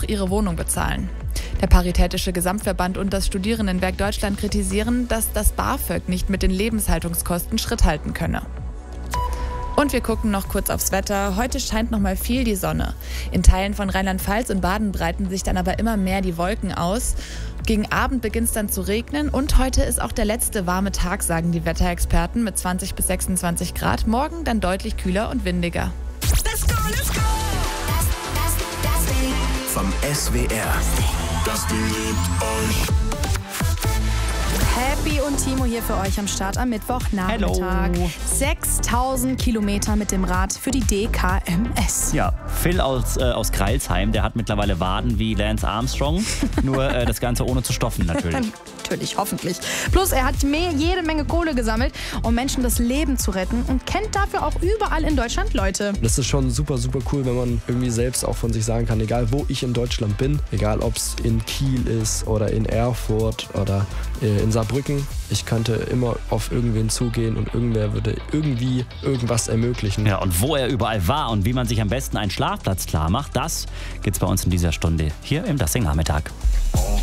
ihre Wohnung bezahlen. Der Paritätische Gesamtverband und das Studierendenwerk Deutschland kritisieren, dass das BAföG nicht mit den Lebenshaltungskosten Schritt halten könne. Und wir gucken noch kurz aufs Wetter. Heute scheint noch mal viel die Sonne. In Teilen von Rheinland-Pfalz und Baden breiten sich dann aber immer mehr die Wolken aus. Gegen Abend beginnt es dann zu regnen und heute ist auch der letzte warme Tag, sagen die Wetterexperten, mit 20 bis 26 Grad. Morgen dann deutlich kühler und windiger. Let's go, let's go! Vom SWR. Das Ding liebt euch. Happy und Timo hier für euch am Start am Mittwochnachmittag. Hello. 6000 Kilometer mit dem Rad für die DKMS. Ja, Phil aus Greilsheim, der hat mittlerweile Waden wie Lance Armstrong, nur das Ganze ohne zu stoffen natürlich. Natürlich, hoffentlich. Plus er hat jede Menge Kohle gesammelt, um Menschen das Leben zu retten und kennt dafür auch überall in Deutschland Leute. Das ist schon super, super cool, wenn man irgendwie selbst auch von sich sagen kann, egal wo ich in Deutschland bin, egal ob es in Kiel ist oder in Erfurt oder in Saarbrücken, ich könnte immer auf irgendwen zugehen und irgendwer würde irgendwie irgendwas ermöglichen. Ja, und wo er überall war und wie man sich am besten einen Schlafplatz klar macht, das gibt's bei uns in dieser Stunde hier im Das Ding Nachmittag.